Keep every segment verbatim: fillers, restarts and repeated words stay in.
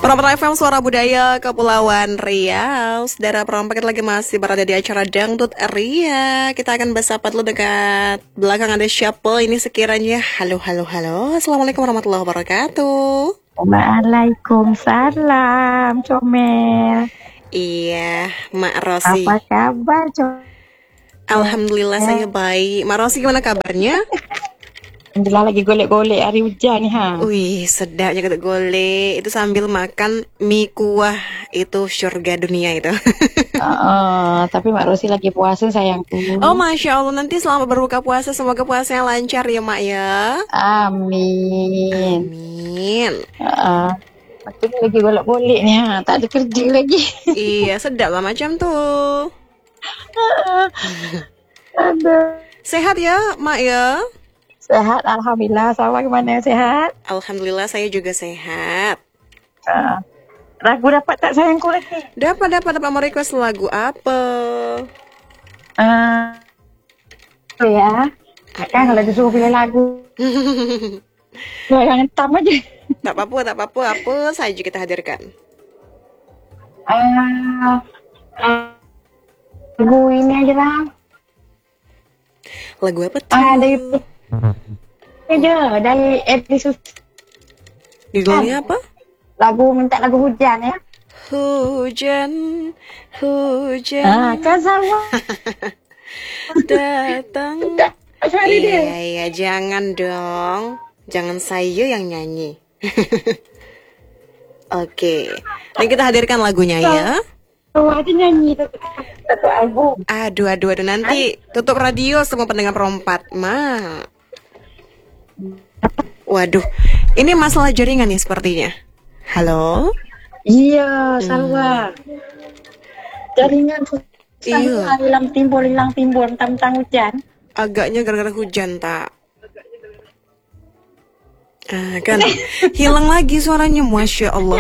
Perempuan F M Suara Budaya Kepulauan Riau. Saudara perempuan lagi masih berada di acara Dangdut Ria. Kita akan bersapa dulu dekat belakang ada siapa ini sekiranya. Halo, halo, halo. Assalamualaikum warahmatullahi wabarakatuh. Waalaikumsalam, Comel. Iya, Mak Rosi. Apa kabar, Comel? Alhamdulillah saya baik. Mak Rosi gimana kabarnya? Alhamdulillah lagi golek-golek hari hujan nih, ha. Wih, sedapnya kita golek. Itu sambil makan mie kuah. Itu surga dunia itu. uh, tapi Mak Rosi lagi puasa, sayangku. Oh, Masya Allah. Nanti selama berbuka puasa, semoga puasanya lancar ya, Mak ya. Amin. Amin. Uh, Aku lagi golek-golek nih, ha. Tak ada kerja lagi. Iya, sedap lah macam tuh. Aduh. Sehat ya, Mak ya? Sehat, Alhamdulillah. Sama gimana, sehat? Alhamdulillah saya juga sehat. Uh, lagu dapat tak, sayangku lagi? Dapat, dapat, dapat. Mau request lagu apa? Uh, ya. Kan kalau disuruh pilih lagu. Jangan tam aja. Tak apa-apa, tak apa-apa. Apa saja kita hadirkan. Uh, uh, lagu ini aja lah. Lagu apa tuh? Ah, dari aja dari episode. Judulnya apa? Lagu minta lagu hujan ya. Hujan, hujan. Ah, kan sama. Datang. Iya, iya, jangan dong. Jangan saya yang nyanyi. Oke. Nanti kita hadirkan lagunya ya. Oh, ada nyanyi satu album. Aduh, aduh, aduh. Nanti tutup radio semua pendengar perempat, Ma. Waduh. Ini masalah jaringan nih sepertinya. Halo? Iya, Salwa. Jaringan Iya. hilang timbul, hilang timbul, tentang hujan. Agaknya gara-gara hujan, tak. Ah, kan hilang lagi suaranya, Masya Allah.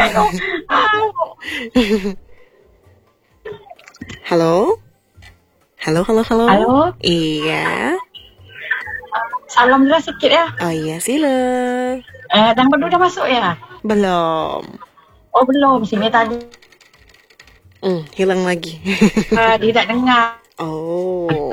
Halo? Halo, halo, halo. Halo? Iya. Salam dulu sedikit ya. Oh iya, sila. Eh, dan berdua udah masuk ya? Belum. Oh, belum. Sini tadi. Hmm, hilang lagi. uh, dia tak dengar. Oh.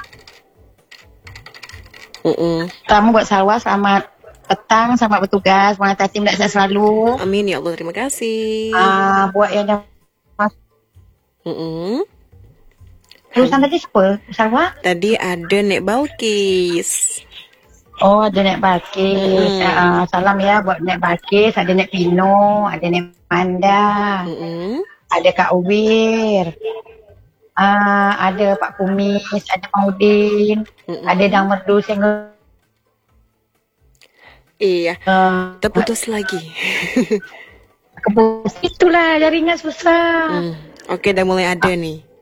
Mm-mm. Kamu buat Salwa, selamat petang, selamat bertugas. Semangat tim tak selalu. Amin ya Allah, terima kasih. Uh, buat yang dah masuk. Mm-mm. Terusan tadi siapa, Salwa? Tadi ada Nek Balkis. Oh, ada Nek Balkis. Mm. Uh, salam ya buat Nek Balkis. Ada Nek Pino, ada Nek Manda, Mm-mm. ada Kak Ubir, uh, ada Pak Kumis, ada Maudin, Mm-mm. ada Dang Merdu Senggol. Iya, Uh, terputus lagi. Kebus. Itulah jaringan susah. Hmm. Oke, udah mulai ada nih.